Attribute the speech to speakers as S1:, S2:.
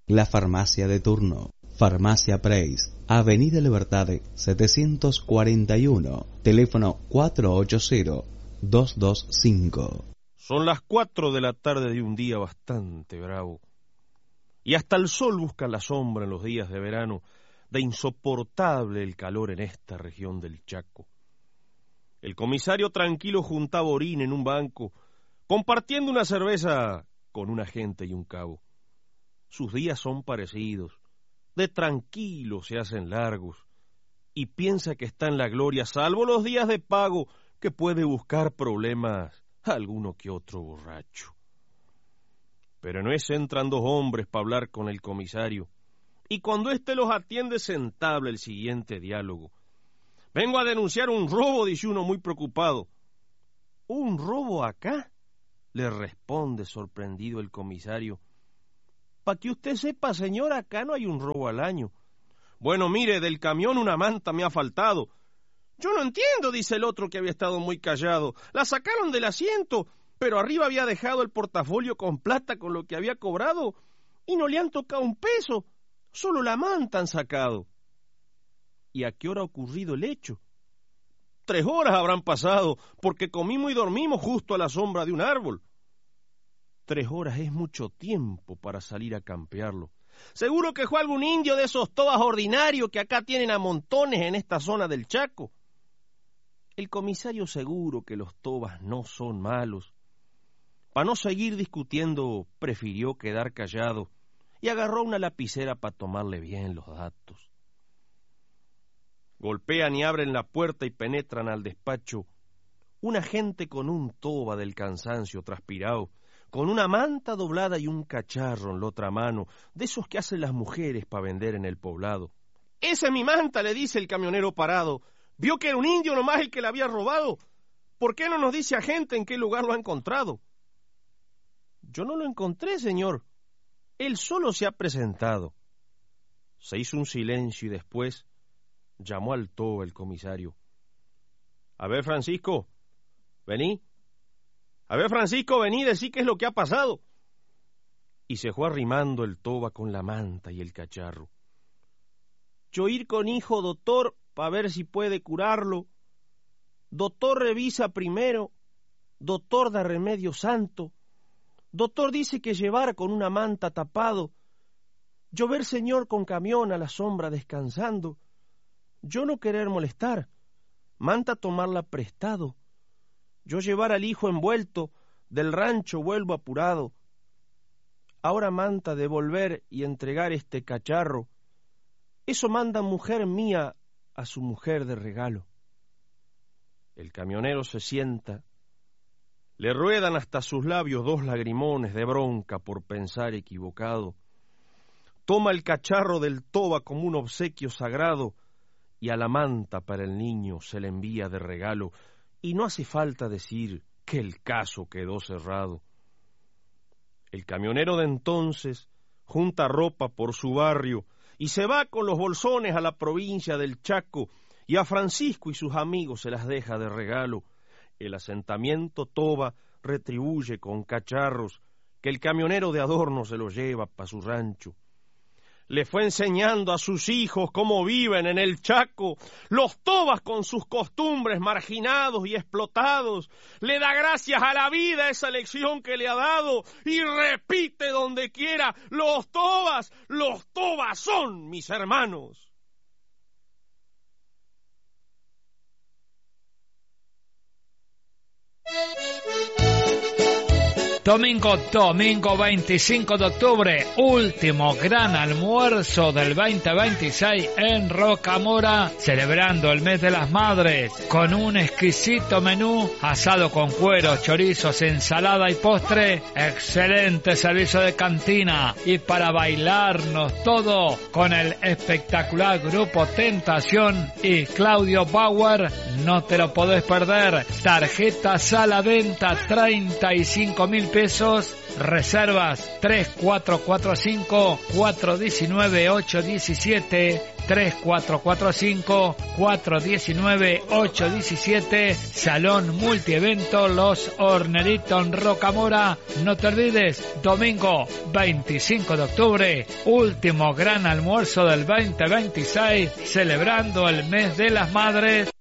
S1: la farmacia de turno. Farmacia Preis, Avenida Libertad 741, teléfono 480-225.
S2: Son las 4 de la tarde de un día bastante bravo. Y hasta el sol busca la sombra en los días de verano, de insoportable el calor en esta región del Chaco. El comisario tranquilo juntaba orín en un banco, compartiendo una cerveza con un agente y un cabo. Sus días son parecidos, de tranquilo se hacen largos, y piensa que está en la gloria, salvo los días de pago, que puede buscar problemas a alguno que otro borracho. Pero en ese entran dos hombres para hablar con el comisario, y cuando éste los atiende se entabla el siguiente diálogo. «Vengo a denunciar un robo», dice uno muy preocupado. «¿Un robo acá?», le responde sorprendido el comisario. «Pa' que usted sepa, señor, acá no hay un robo al año». «Bueno, mire, del camión una manta me ha faltado». «Yo no entiendo», dice el otro que había estado muy callado. «La sacaron del asiento, pero arriba había dejado el portafolio con plata con lo que había cobrado y no le han tocado un peso, solo la manta han sacado». «¿Y a qué hora ha ocurrido el hecho?» 3 horas habrán pasado, porque comimos y dormimos justo a la sombra de un árbol». 3 horas es mucho tiempo para salir a campearlo. «Seguro que fue algún indio de esos tobas ordinarios que acá tienen a montones en esta zona del Chaco». El comisario seguro que los tobas no son malos. Para no seguir discutiendo, prefirió quedar callado y agarró una lapicera para tomarle bien los datos. Golpean y abren la puerta y penetran al despacho un agente con un toba del cansancio transpirado, con una manta doblada y un cacharro en la otra mano, de esos que hacen las mujeres para vender en el poblado. «Esa es mi manta», le dice el camionero parado. «¿Vio que era un indio nomás el que la había robado? ¿Por qué no nos dice agente en qué lugar lo ha encontrado?» «Yo no lo encontré, señor. Él solo se ha presentado». Se hizo un silencio y después llamó al toba el comisario. «A ver, Francisco, vení. A ver, Francisco, vení, decí qué es lo que ha pasado». Y se fue arrimando el toba con la manta y el cacharro. «Yo ir con hijo, doctor, para ver si puede curarlo. Doctor revisa primero. Doctor da remedio santo. Doctor dice que llevar con una manta tapado. Yo ver señor con camión a la sombra descansando. Yo no querer molestar. Manta tomarla prestado. Yo llevar al hijo envuelto, del rancho vuelvo apurado. Ahora manta devolver y entregar este cacharro. Eso manda mujer mía a su mujer de regalo». El camionero se sienta. Le ruedan hasta sus labios 2 lagrimones de bronca por pensar equivocado. Toma el cacharro del toba como un obsequio sagrado y a la manta para el niño se le envía de regalo, y no hace falta decir que el caso quedó cerrado. El camionero de entonces junta ropa por su barrio y se va con los bolsones a la provincia del Chaco, y a Francisco y sus amigos se las deja de regalo. El asentamiento toba retribuye con cacharros que el camionero de adorno se los lleva pa' su rancho. Le fue enseñando a sus hijos cómo viven en el Chaco, los tobas con sus costumbres marginados y explotados. Le da gracias a la vida esa lección que le ha dado y repite donde quiera: los tobas son mis hermanos.
S3: Domingo 25 de octubre, último gran almuerzo del 2026 en Rocamora, celebrando el mes de las madres, con un exquisito menú, asado con cuero, chorizos, ensalada y postre, excelente servicio de cantina, y para bailarnos todo con el espectacular grupo Tentación y Claudio Bauer. No te lo podés perder. Tarjeta sala venta 35.000 pesos, Reservas 3445-419-817, 3445-419-817, Salón Multievento Los Horneritos en Rocamora. No te olvides, domingo 25 de octubre, último gran almuerzo del 2026, celebrando el mes de las madres.